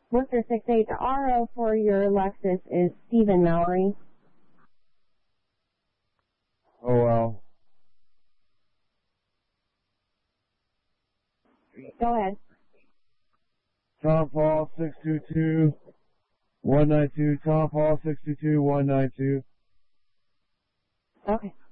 Worcester 68, the RO for your Lexus is Stephen Mallory. Oh, well. Go ahead. Tom Paul 622-192. Tom Paul 622-192. Okay.